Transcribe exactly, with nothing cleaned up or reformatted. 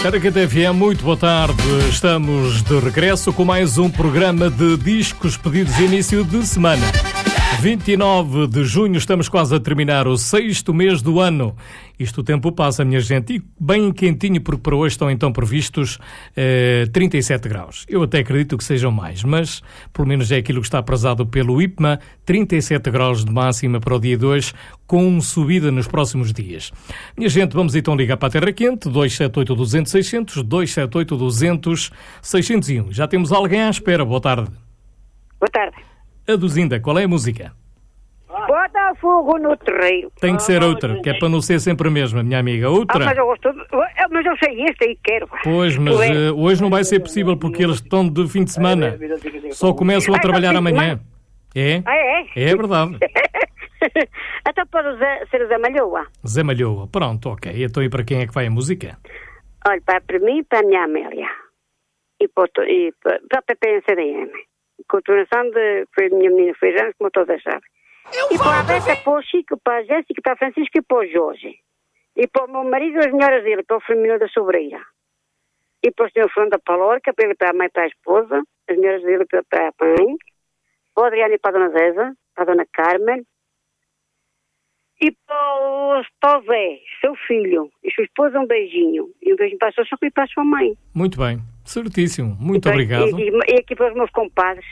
Aracate F M, muito boa tarde. Estamos de regresso com mais um programa de discos pedidos de início de semana. vinte e nove de junho, estamos quase a terminar o sexto mês do ano. Isto o tempo passa, minha gente, e bem quentinho, porque para hoje estão então previstos eh, trinta e sete graus. Eu até acredito que sejam mais, mas pelo menos é aquilo que está aprazado pelo I P M A, trinta e sete graus de máxima para o dia de hoje, com subida nos próximos dias. Minha gente, vamos então ligar para a Terra Quente, dois sete oito, duzentos, seiscentos, dois sete oito, duzentos, seiscentos e um. Já temos alguém à espera, boa tarde. Boa tarde. A Duzinda, qual é a música? Botafogo no terreiro. Tem que ser outra, que é para não ser sempre a mesma, minha amiga. Outra? Ah, mas eu gosto de... Mas eu sei este e quero. Pois, mas uh, hoje não vai ser possível porque eles estão de fim de semana. Só começam a trabalhar amanhã. É? Ah, é? É verdade. Então pode ser o Zé Malhoa. Zé Malhoa. Pronto, ok. Então e para quem é que vai a música? Olha, para, para mim e para a minha Amélia. E para, e para, para a P P N C D M. Continuação de... Foi a minha menina, foi anos, como todas sabem. E para a Beca, para o Chico, para a Jéssica, para a Francisca e para o Jorge. E para o meu marido e as melhoras dele, para o Firmino da Sobreira. E para o senhor Fernando da Palorca, para ele, para a mãe e para a esposa, as melhoras dele para, para a mãe. Para o Adriano e para a Dona Zeza, para a Dona Carmen. E para o, para o Zé, seu filho, e sua esposa, um beijinho. E um beijinho para a sua sogra e para a sua mãe. Muito bem, certíssimo. Muito e, obrigado. E, e, e aqui para os meus compadres.